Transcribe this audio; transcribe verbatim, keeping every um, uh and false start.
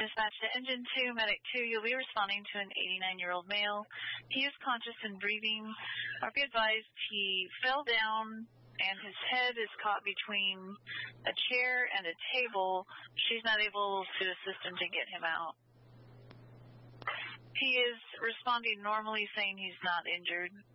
Dispatch to Engine two, Medic two, you'll be responding to an eighty-nine-year-old male. He is conscious and breathing. Or be advised, he fell down and his head is caught between a chair and a table. She's not able to assist him to get him out. He is responding normally, saying he's not injured.